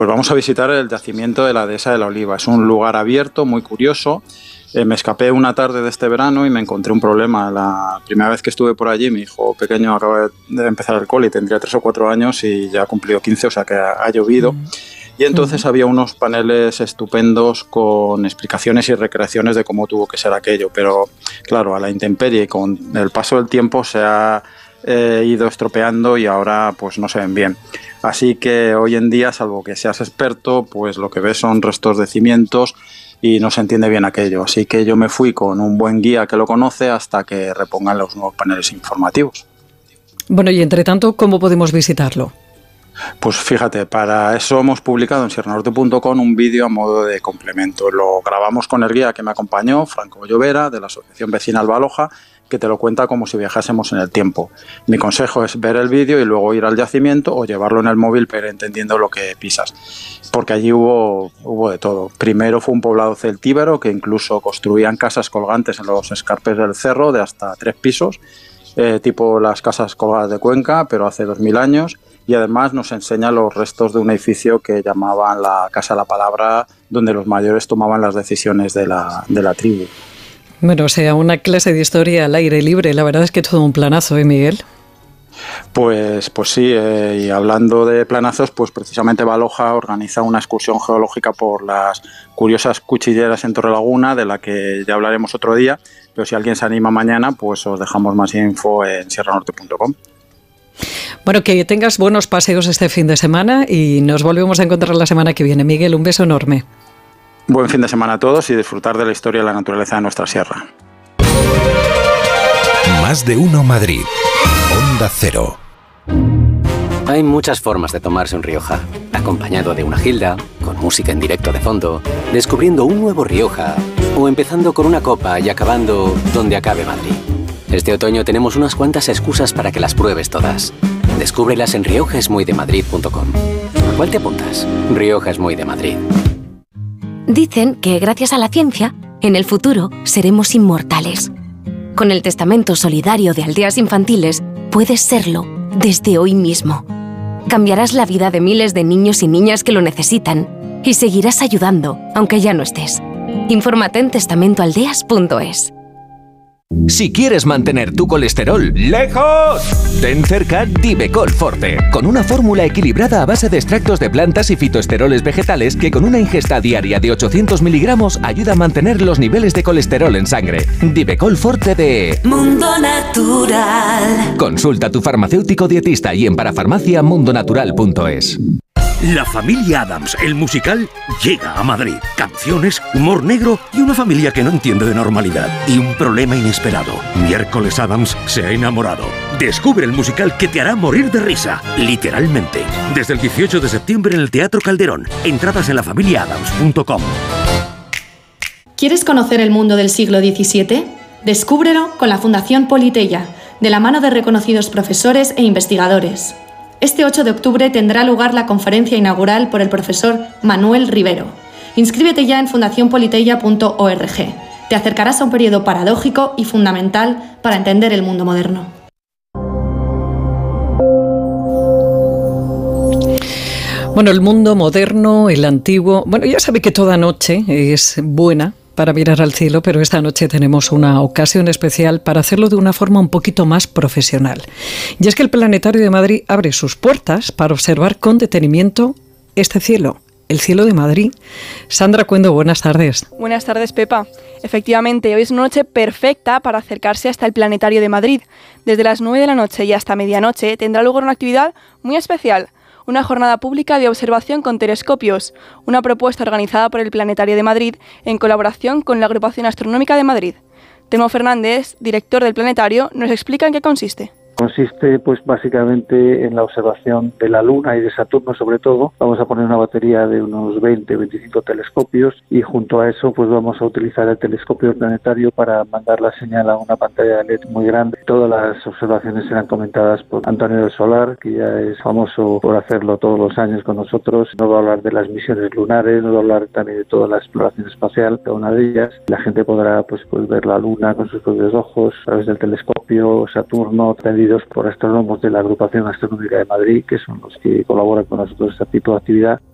Pues vamos a visitar el yacimiento de la Dehesa de la Oliva. Es un lugar abierto, muy curioso. Me escapé una tarde de este verano y me encontré un problema. La primera vez que estuve por allí, mi hijo pequeño acaba de empezar el cole y tendría 3 o 4 años y ya ha cumplido 15, o sea que ha llovido. Y entonces había unos paneles estupendos con explicaciones y recreaciones de cómo tuvo que ser aquello. Pero claro, a la intemperie y con el paso del tiempo se ha ido estropeando y ahora pues no se ven bien. Así que hoy en día, salvo que seas experto, pues lo que ves son restos de cimientos y no se entiende bien aquello. Así que yo me fui con un buen guía que lo conoce hasta que repongan los nuevos paneles informativos. Bueno, y entre tanto, ¿cómo podemos visitarlo? Pues fíjate, para eso hemos publicado en sierranorte.com un vídeo a modo de complemento. Lo grabamos con el guía que me acompañó, Franco Llovera, de la Asociación Vecinal Baloja, que te lo cuenta como si viajásemos en el tiempo. Mi consejo es ver el vídeo y luego ir al yacimiento o llevarlo en el móvil, pero entendiendo lo que pisas, porque allí hubo de todo. Primero fue un poblado celtíbero que incluso construían casas colgantes en los escarpes del cerro de hasta 3 pisos, tipo las casas colgadas de Cuenca, pero hace 2000 años, y además nos enseña los restos de un edificio que llamaban la Casa de la Palabra, donde los mayores tomaban las decisiones de la tribu. Bueno, o sea, una clase de historia al aire libre. La verdad es que todo un planazo, ¿eh, Miguel? Pues sí, y hablando de planazos, pues precisamente Baloja organiza una excursión geológica por las curiosas cuchilleras en Torrelaguna, de la que ya hablaremos otro día, pero si alguien se anima mañana, pues os dejamos más info en sierranorte.com. Bueno, que tengas buenos paseos este fin de semana y nos volvemos a encontrar la semana que viene. Miguel, un beso enorme. Buen fin de semana a todos y disfrutar de la historia y la naturaleza de nuestra sierra. Más de uno Madrid. Onda Cero. Hay muchas formas de tomarse un Rioja. Acompañado de una gilda, con música en directo de fondo, descubriendo un nuevo Rioja o empezando con una copa y acabando donde acabe Madrid. Este otoño tenemos unas cuantas excusas para que las pruebes todas. Descúbrelas en riojaesmuydemadrid.com. ¿A cuál te apuntas? Rioja es muy de Madrid. Dicen que gracias a la ciencia, en el futuro seremos inmortales. Con el testamento solidario de Aldeas Infantiles, puedes serlo desde hoy mismo. Cambiarás la vida de miles de niños y niñas que lo necesitan y seguirás ayudando, aunque ya no estés. Infórmate en testamentoaldeas.es. Si quieres mantener tu colesterol lejos, ten cerca Divecol Forte, con una fórmula equilibrada a base de extractos de plantas y fitoesteroles vegetales que con una ingesta diaria de 800 miligramos ayuda a mantener los niveles de colesterol en sangre. Divecol Forte de Mundo Natural. Consulta a tu farmacéutico dietista y en parafarmaciamundonatural.es. La familia Addams, el musical, llega a Madrid. Canciones, humor negro y una familia que no entiende de normalidad. Y un problema inesperado. Miércoles Addams se ha enamorado. Descubre el musical que te hará morir de risa, literalmente. Desde el 18 de septiembre en el Teatro Calderón. Entradas en lafamiliaadams.com. ¿Quieres conocer el mundo del siglo XVII? Descúbrelo con la Fundación Politeia, de la mano de reconocidos profesores e investigadores. Este 8 de octubre tendrá lugar la conferencia inaugural por el profesor Manuel Rivero. Inscríbete ya en fundacionpoliteia.org. Te acercarás a un periodo paradójico y fundamental para entender el mundo moderno. Bueno, el mundo moderno, el antiguo. Bueno, ya sabe que toda noche es buena para mirar al cielo, pero esta noche tenemos una ocasión especial para hacerlo de una forma un poquito más profesional. Y es que el Planetario de Madrid abre sus puertas para observar con detenimiento este cielo, el cielo de Madrid. Sandra Cuendo, buenas tardes. Buenas tardes, Pepa. Efectivamente, hoy es una noche perfecta para acercarse hasta el Planetario de Madrid. Desde las 9 de la noche y hasta medianoche tendrá lugar una actividad muy especial. Una jornada pública de observación con telescopios, una propuesta organizada por el Planetario de Madrid en colaboración con la Agrupación Astronómica de Madrid. Temo Fernández, director del Planetario, nos explica en qué consiste. Consiste pues básicamente en la observación de la Luna y de Saturno sobre todo. Vamos a poner una batería de unos 20-25 telescopios y junto a eso pues vamos a utilizar el telescopio planetario para mandar la señal a una pantalla de LED muy grande. Todas las observaciones serán comentadas por Antonio del Solar, que ya es famoso por hacerlo todos los años con nosotros. Nos va a hablar de las misiones lunares, nos va a hablar también de toda la exploración espacial, cada una de ellas. La gente podrá pues ver la Luna con sus propios ojos a través del telescopio, Saturno, por astrónomos de la Agrupación Astronómica de Madrid, que son los que colaboran con nosotros en este tipo de actividad.